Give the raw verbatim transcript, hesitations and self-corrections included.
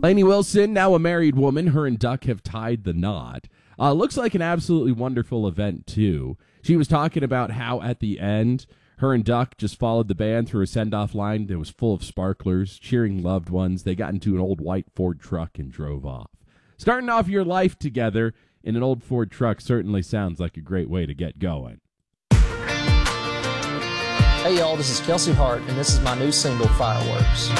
Lainey Wilson, now a married woman, her and Duck have tied the knot. Uh, looks like an absolutely wonderful event, too. She was talking about how at the end, her and Duck just followed the band through a send-off line that was full of sparklers, cheering loved ones. They got into an old white Ford truck and drove off. Starting off your life together in an old Ford truck certainly sounds like a great way to get going. Hey y'all, this is Kelsey Hart, and this is my new single, Fireworks.